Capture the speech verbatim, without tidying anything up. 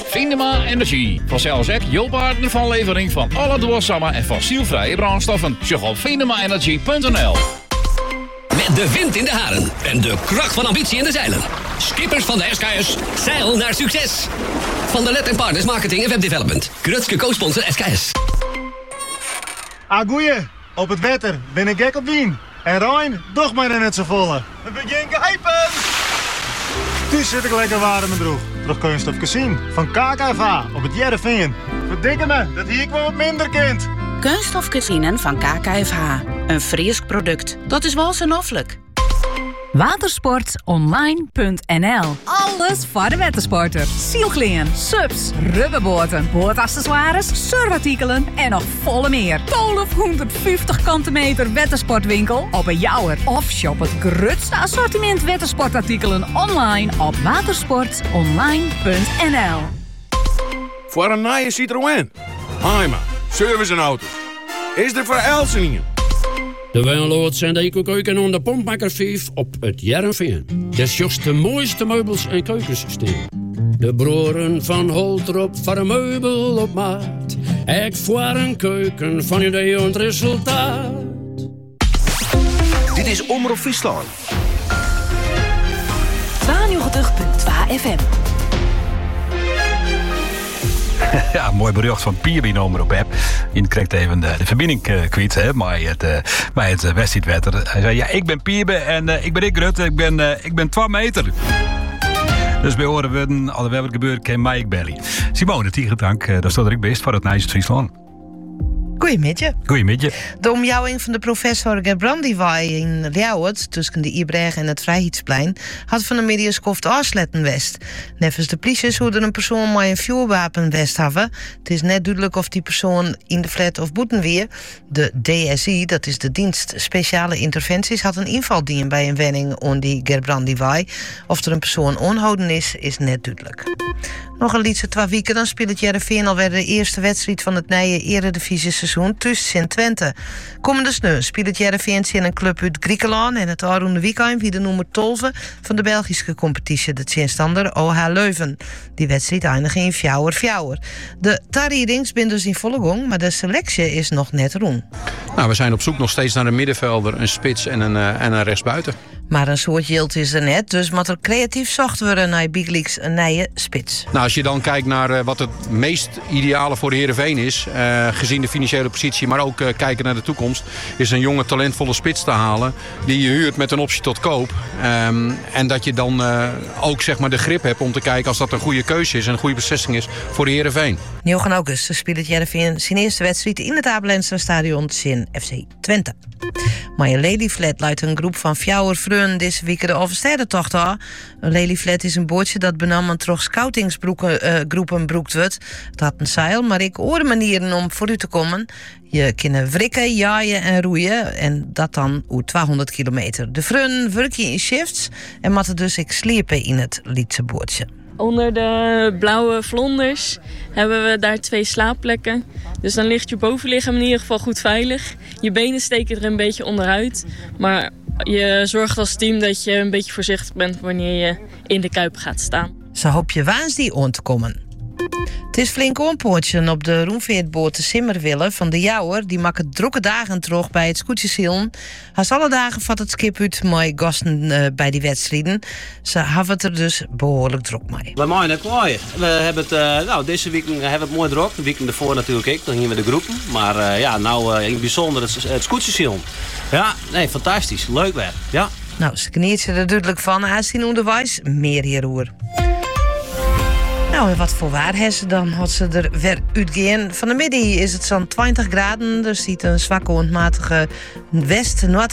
Venema Energy. Vanzelfs ook julpartner van levering van alle duurzame en fossielvrije brandstoffen. Check op venema energy punt n l. Met de wind in de haren en de kracht van ambitie in de zeilen. Skippers van de S K S, zeil naar succes. Van de Let Partners Marketing en Web Development. Krutske co-sponsor S K S. Ah, goeie. Op het wetter ben ik gek op wien. En Rijn, doch maar in het z'n volle. We beginnen geheipen! Dus zit ik lekker warm in mijn droeg. Terug Kunststof Casino van K K F H op het Jereveen. Verdikke me, dat hier ik wel wat minder kind. Kunststof Casino van K K F H. Een Fries product. Dat is wel zo noffelijk. watersportonline punt n l. Alles voor de watersporter. Zielgleën, subs, rubberboten, boordaccessoires, surfartikelen en nog volle meer. twaalfhonderdvijftig kanten meter watersportwinkel op een Jouwer. Of shop het grootste assortiment watersportartikelen online op watersportonline punt n l. Voor een nieuwe Citroën. Haima, service en auto's. Is er voor Elsenien? De Wijnloods en de Eco-keuken en de Pompmaker vijf op het Jereveen. Des de mooiste meubels en keukensysteem. De broeren van Holtrop voor een meubel op maat. Ek voor een keuken van idee en resultaat. Dit is Omroep Friesland. tweeënnegentig komma twee F M. Ja, mooi bericht van Pierby noemer op app. Je krijgt even de, de verbinding uh, kwijt hè, maar het, uh, bij het uh, wedstrijdwetter. Hij zei, ja, ik ben Pierby en uh, ik ben ik Rutte, ik ben, uh, ik ben twee meter. Dus bij horen we, als er wat gebeurt, kan mij ik belly. Simone, Tiegertank, uh, daar staat er ik best voor het Nijs Friesland. Goedemiddag. Goedemiddag. De omjouwing van de professor Gerbrandy in Ljouwert tussen de Ibreg en het Vrijheidsplein had van de middenskoft afsletten west. Nevens de politie hoe er een persoon met een vuurwapen west hadden. Het is net duidelijk of die persoon in de flat of boeten weer. De D S I, dat is de dienst speciale interventies, had een invaldien bij een wenning on die Gerbrandy. Of er een persoon onhouden is, is net duidelijk. Nog een liedje twee weken, dan speelt het Jereveen alweer de eerste wedstrijd van het nieuwe eredivisie-seizoen tussen Sint-Twente. Komende sneu speelt het Jereveen in een club uit Griekenland en het Aroende Weekheim wie de nummer twaalf van de Belgische competitie, de tegenstander O H Leuven. Die wedstrijd eindigt in fjouwer fjouwer. De tarriedings zijn dus in volle gang, maar de selectie is nog net rond. Nou, we zijn op zoek nog steeds naar een middenvelder, een spits en een, uh, en een rechtsbuiten. Maar een soort jild is er net, dus moet er creatief zocht worden naar Big Leagues een nieuwe spits. Nou, als je dan kijkt naar uh, wat het meest ideale voor de Heerenveen is, uh, gezien de financiële positie, maar ook uh, kijken naar de toekomst, is een jonge talentvolle spits te halen die je huurt met een optie tot koop. Um, en dat je dan uh, ook zeg maar de grip hebt om te kijken als dat een goede keuze is en een goede beslissing is voor de Heerenveen. negen augustus speelt het Jereveen zijn eerste wedstrijd in het Abelense stadion in F C Twente. Maar een Lelyflat leidt een groep van fjouwer vreun deze week de Overstedentocht aan. Een Lelyflat is een bootje dat benamelijk door scoutingsgroepen uh, broekt wordt. Het had een zeil, maar ik hoor manieren om vooruit te komen. Je kan wrikken, jaaien en roeien. En dat dan hoe tweehonderd kilometer. De vreun werk je in shifts en moeten dus ik sliepen in het Lietse bootje. Onder de blauwe vlonders hebben we daar twee slaapplekken. Dus dan ligt je bovenlichaam in ieder geval goed veilig. Je benen steken er een beetje onderuit. Maar je zorgt als team dat je een beetje voorzichtig bent wanneer je in de kuip gaat staan. Zo hoop je waans die on te komen. Het is flink ompoortje op de roemveertboot de Simmerwille van de Jouwer. Die maken drukke dagen terug bij het scootjesielen. Haast alle dagen vat het skip uit met gasten uh, bij die wedstrijden. Ze hebben het er dus behoorlijk druk mee. We maken het mooi. We hebben het, uh, nou, deze week hebben we het mooi druk. De week ervoor natuurlijk ook. Dan gingen we de groepen. Maar uh, ja, nou uh, in het bijzonder het, het scootjesielen. Ja, nee, fantastisch. Leuk werk. Ja. Nou, ze kniet ze er duidelijk van. Aanzien onderwijs, meer hierover. Nou, en wat voor waar hebben ze dan? Had ze er weer uitgaan. Van de middag is het zo'n twintig graden. Er ziet een zwakke, onmatige west-noord